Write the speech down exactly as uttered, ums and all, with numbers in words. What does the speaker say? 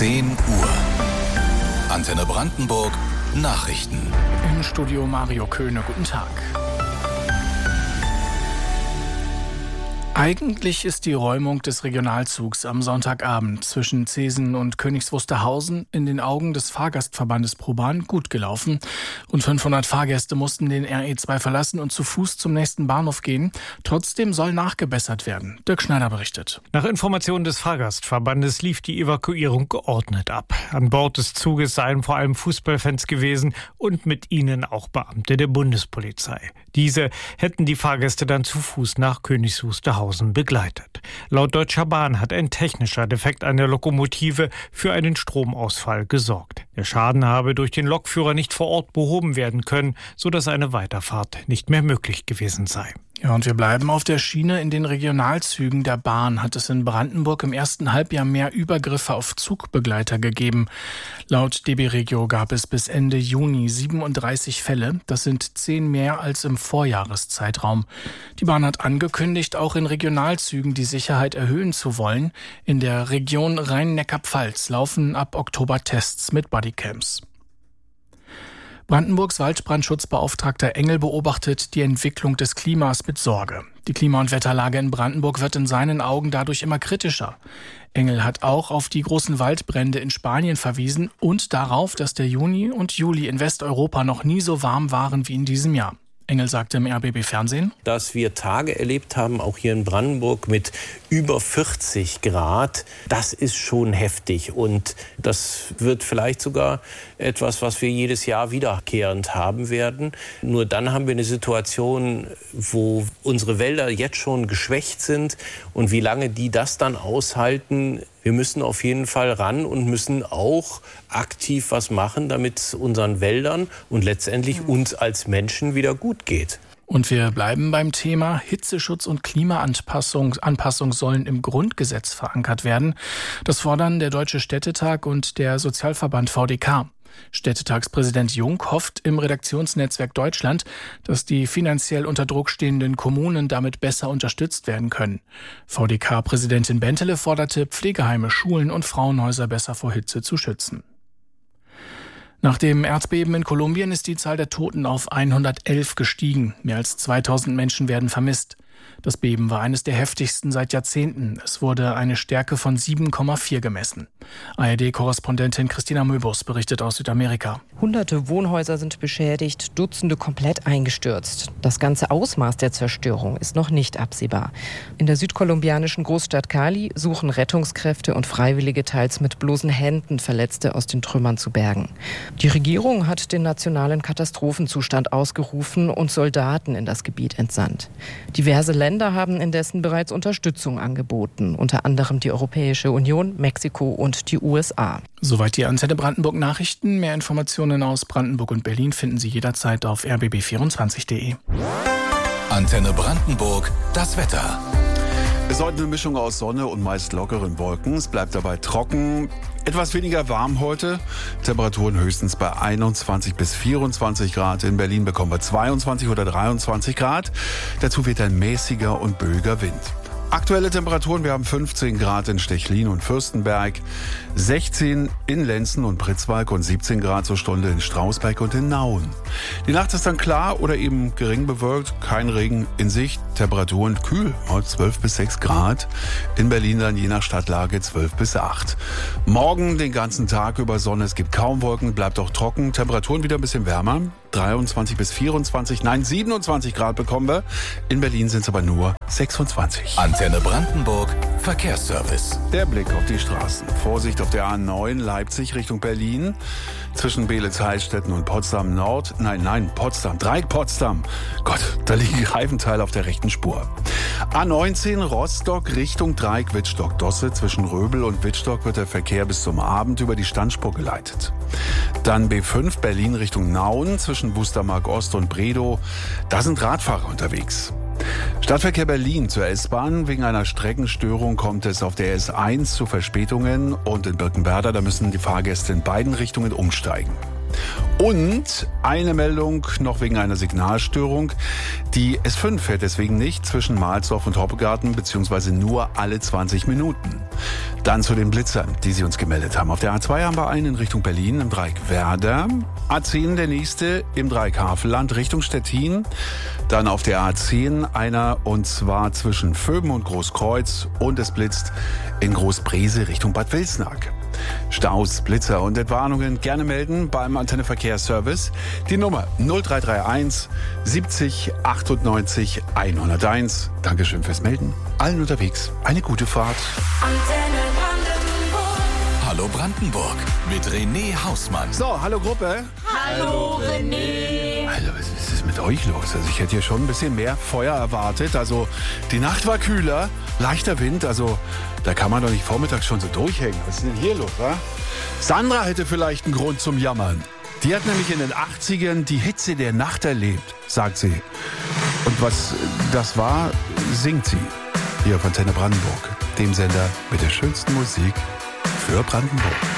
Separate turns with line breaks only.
zehn Uhr. Antenne Brandenburg Nachrichten.
Im Studio Mario Köhne, guten Tag. Eigentlich ist die Räumung des Regionalzugs am Sonntagabend zwischen Zeesen und Königs Wusterhausen in den Augen des Fahrgastverbandes ProBahn gut gelaufen. Rund fünfhundert Fahrgäste mussten den R E zwei verlassen und zu Fuß zum nächsten Bahnhof gehen. Trotzdem soll nachgebessert werden. Dirk Schneider berichtet.
Nach Informationen des Fahrgastverbandes lief die Evakuierung geordnet ab. An Bord des Zuges seien vor allem Fußballfans gewesen und mit ihnen auch Beamte der Bundespolizei. Diese hätten die Fahrgäste dann zu Fuß nach Königs Wusterhausen begleitet. Laut Deutscher Bahn hat ein technischer Defekt an der Lokomotive für einen Stromausfall gesorgt. Der Schaden habe durch den Lokführer nicht vor Ort behoben werden können, sodass eine Weiterfahrt nicht mehr möglich gewesen sei.
Ja, und wir bleiben auf der Schiene. In den Regionalzügen der Bahn hat es in Brandenburg im ersten Halbjahr mehr Übergriffe auf Zugbegleiter gegeben. Laut D B Regio gab es bis Ende Juni siebenunddreißig Fälle. Das sind zehn mehr als im Vorjahreszeitraum. Die Bahn hat angekündigt, auch in Regionalzügen die Sicherheit erhöhen zu wollen. In der Region Rhein-Neckar-Pfalz laufen ab Oktober Tests mit Bodycams. Brandenburgs Waldbrandschutzbeauftragter Engel beobachtet die Entwicklung des Klimas mit Sorge. Die Klima- und Wetterlage in Brandenburg wird in seinen Augen dadurch immer kritischer. Engel hat auch auf die großen Waldbrände in Spanien verwiesen und darauf, dass der Juni und Juli in Westeuropa noch nie so warm waren wie in diesem Jahr. Engel sagte im R B B-Fernsehen,
dass wir Tage erlebt haben, auch hier in Brandenburg, mit über vierzig Grad. Das ist schon heftig und das wird vielleicht sogar etwas, was wir jedes Jahr wiederkehrend haben werden. Nur dann haben wir eine Situation, wo unsere Wälder jetzt schon geschwächt sind und wie lange die das dann aushalten. Wir müssen auf jeden Fall ran und müssen auch aktiv was machen, damit es unseren Wäldern und letztendlich uns als Menschen wieder gut geht.
Und wir bleiben beim Thema. Hitzeschutz und Klimaanpassung Anpassung sollen im Grundgesetz verankert werden. Das fordern der Deutsche Städtetag und der Sozialverband V D K. Städtetagspräsident Jung hofft im Redaktionsnetzwerk Deutschland, dass die finanziell unter Druck stehenden Kommunen damit besser unterstützt werden können. V D K-Präsidentin Bentele forderte, Pflegeheime, Schulen und Frauenhäuser besser vor Hitze zu schützen. Nach dem Erdbeben in Kolumbien ist die Zahl der Toten auf hundertelf gestiegen. Mehr als zweitausend Menschen werden vermisst. Das Beben war eines der heftigsten seit Jahrzehnten. Es wurde eine Stärke von sieben Komma vier gemessen. A R D-Korrespondentin Christina Möbus berichtet aus Südamerika.
Hunderte Wohnhäuser sind beschädigt, Dutzende komplett eingestürzt. Das ganze Ausmaß der Zerstörung ist noch nicht absehbar. In der südkolumbianischen Großstadt Cali suchen Rettungskräfte und Freiwillige teils mit bloßen Händen Verletzte aus den Trümmern zu bergen. Die Regierung hat den nationalen Katastrophenzustand ausgerufen und Soldaten in das Gebiet entsandt. Diverse Länder haben indessen bereits Unterstützung angeboten, unter anderem die Europäische Union, Mexiko und die U S A.
Soweit die Antenne Brandenburg Nachrichten. Mehr Informationen aus Brandenburg und Berlin finden Sie jederzeit auf r b b vierundzwanzig punkt d e.
Antenne Brandenburg, das Wetter.
Es ist heute eine Mischung aus Sonne und meist lockeren Wolken. Es bleibt dabei trocken. Etwas weniger warm heute. Temperaturen höchstens bei einundzwanzig bis vierundzwanzig Grad. In Berlin bekommen wir zweiundzwanzig oder dreiundzwanzig Grad. Dazu weht ein mäßiger und böiger Wind. Aktuelle Temperaturen, wir haben fünfzehn Grad in Stechlin und Fürstenberg, sechzehn in Lenzen und Pritzwalk und siebzehn Grad zur Stunde in Strausberg und in Nauen. Die Nacht ist dann klar oder eben gering bewölkt, kein Regen in Sicht, Temperaturen kühl, zwölf bis sechs Grad. In Berlin dann je nach Stadtlage zwölf bis acht. Morgen den ganzen Tag über Sonne, es gibt kaum Wolken, bleibt auch trocken, Temperaturen wieder ein bisschen wärmer. dreiundzwanzig bis vierundzwanzig, nein siebenundzwanzig Grad bekommen wir. In Berlin sind es aber nur sechsundzwanzig.
Antenne Brandenburg, Verkehrsservice.
Der Blick auf die Straßen. Vorsicht auf der A neun Leipzig Richtung Berlin. Zwischen Beelitz-Heilstätten und Potsdam Nord. Nein, nein, Potsdam. Dreieck Potsdam. Gott, da liegen Reifenteile auf der rechten Spur. A neunzehn Rostock Richtung Dreieck Wittstock-Dosse. Zwischen Röbel und Wittstock wird der Verkehr bis zum Abend über die Standspur geleitet. Dann B fünf Berlin Richtung Nauen. Zwischen Wustermark Ost und Bredow. Da sind Radfahrer unterwegs. Stadtverkehr Berlin zur S-Bahn. Wegen einer Streckenstörung kommt es auf der S eins zu Verspätungen und in Birkenwerder, da müssen die Fahrgäste in beiden Richtungen umsteigen. Und eine Meldung noch wegen einer Signalstörung. Die S fünf fährt deswegen nicht zwischen Mahlsdorf und Hoppegarten, beziehungsweise nur alle zwanzig Minuten. Dann zu den Blitzern, die sie uns gemeldet haben. Auf der A zwei haben wir einen in Richtung Berlin im Dreieck Werder. A zehn der nächste im Dreieck Havelland Richtung Stettin. Dann auf der A zehn einer und zwar zwischen Vöben und Großkreuz. Und es blitzt in Großbrese Richtung Bad Wilsnack. Staus, Blitzer und Entwarnungen gerne melden beim Antenne Verkehrsservice. Die Nummer null drei drei eins siebzig achtundneunzig hunderteins. Dankeschön fürs Melden. Allen unterwegs eine gute Fahrt.
Antenne Brandenburg. Hallo Brandenburg mit René Hausmann.
So, hallo Gruppe.
Hallo René.
Alter, was ist mit euch los? Also ich hätte hier schon ein bisschen mehr Feuer erwartet. Also die Nacht war kühler, leichter Wind. Also da kann man doch nicht vormittags schon so durchhängen. Was ist denn hier los, wa? Sandra hätte vielleicht einen Grund zum Jammern. Die hat nämlich in den achtzigern die Hitze der Nacht erlebt, sagt sie. Und was das war, singt sie. Hier auf Antenne Brandenburg, dem Sender mit der schönsten Musik für Brandenburg.